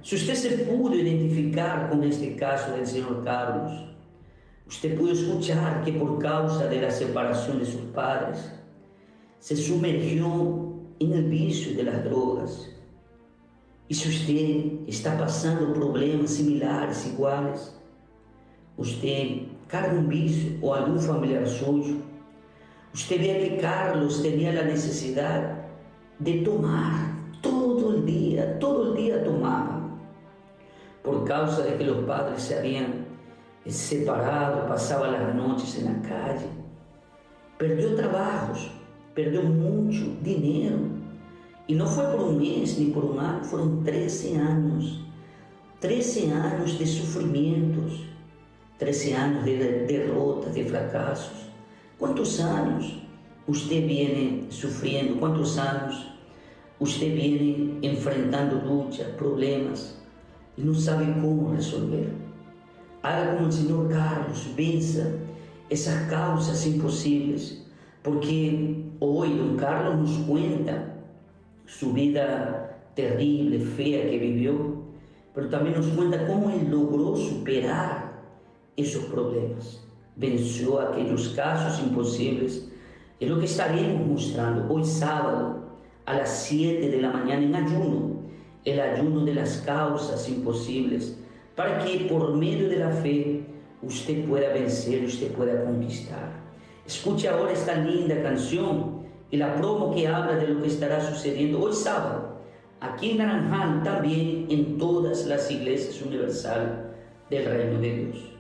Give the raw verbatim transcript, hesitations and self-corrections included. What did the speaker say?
Si usted se pudo identificar con este caso del señor Carlos, usted pudo escuchar que por causa de la separación de sus padres, se sumergió en el vicio de las drogas. Y si usted está pasando problemas similares, iguales, usted carga un vicio o algún familiar suyo, usted ve que Carlos tenía la necesidad de tomar todo el día, todo el día tomaba, por causa de que los padres se habían separado, pasaba las noches en la calle, perdió trabajos, perdió mucho dinero, y no fue por un mes ni por un año, fueron trece años, trece años de sufrimientos, trece años de derrotas, de fracasos. ¿Cuántos años usted viene sufriendo? ¿Cuántos años usted viene enfrentando luchas, problemas y no sabe cómo resolver? Haga como el señor Carlos, venza esas causas imposibles, porque hoy don Carlos nos cuenta su vida terrible, fea que vivió, pero también nos cuenta cómo él logró superar esos problemas, venció aquellos casos imposibles. Es lo que estaremos mostrando hoy sábado a las siete de la mañana en ayuno, el ayuno de las causas imposibles, para que por medio de la fe usted pueda vencer, usted pueda conquistar. Escuche ahora esta linda canción y la promo que habla de lo que estará sucediendo hoy sábado, aquí en Naranjal, también en todas las iglesias universal del Reino de Dios.